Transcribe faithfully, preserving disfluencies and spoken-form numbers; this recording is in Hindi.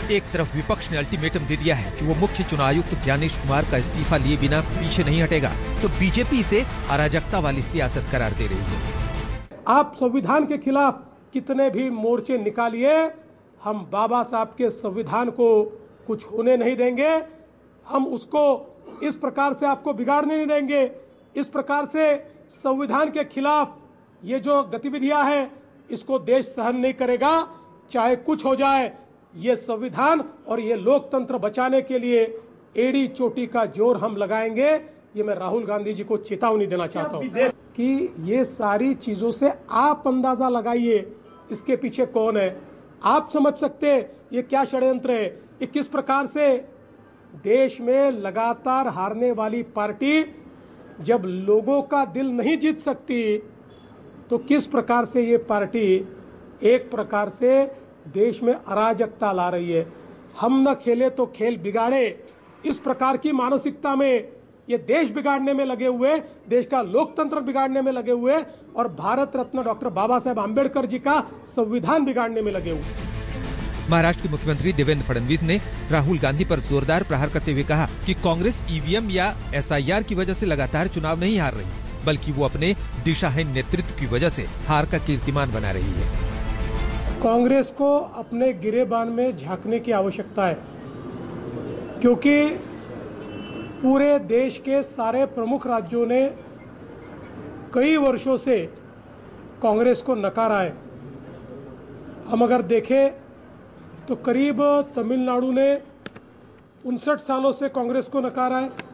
एक तरफ विपक्ष ने अल्टीमेटम दे दिया है कि वो मुख्य चुनाव आयुक्त ज्ञानेश कुमार का इस्तीफा लिए बिना पीछे नहीं हटेगा, तो बीजेपी इसे अराजकता वाली सियासत करार दे रही है। आप संविधान के खिलाफ कितने भी मोर्चे निकालिए, हम बाबा साहब के संविधान को कुछ होने नहीं देंगे। हम उसको इस प्रकार से आपको बिगाड़ने नहीं देंगे। इस प्रकार से संविधान के खिलाफ ये जो गतिविधियां हैं, इसको देश सहन नहीं करेगा, चाहे कुछ हो जाए। ये संविधान और ये लोकतंत्र बचाने के लिए एड़ी चोटी का जोर हम लगाएंगे। ये मैं राहुल गांधी जी को चेतावनी देना चाहता हूं कि ये सारी चीजों से आप अंदाजा लगाइए इसके पीछे कौन है। आप समझ सकते हैं ये क्या षड्यंत्र है, ये किस प्रकार से देश में लगातार हारने वाली पार्टी जब लोगों का दिल नहीं जीत सकती, तो किस प्रकार से ये पार्टी एक प्रकार से देश में अराजकता ला रही है। हम न खेले तो खेल बिगाड़े, इस प्रकार की मानसिकता में ये देश बिगाड़ने में लगे हुए, देश का लोकतंत्र बिगाड़ने में लगे हुए और भारत रत्न डॉक्टर बाबा साहेब आंबेडकर जी का संविधान बिगाड़ने में लगे हुए। महाराष्ट्र के मुख्यमंत्री देवेंद्र फडणवीस ने राहुल गांधी पर जोरदार प्रहार करते हुए कहा कि कांग्रेस ईवीएम या एसआईआर की वजह से लगातार चुनाव नहीं हार रही, बल्कि वो अपने दिशाहीन नेतृत्व की वजह से हार का कीर्तिमान बना रही है। कांग्रेस को अपने गिरेबान में झांकने की आवश्यकता है, क्योंकि पूरे देश के सारे प्रमुख राज्यों ने कई वर्षों से कांग्रेस को नकारा है। हम अगर देखें तो करीब तमिलनाडु ने उनसठ सालों से कांग्रेस को नकारा है,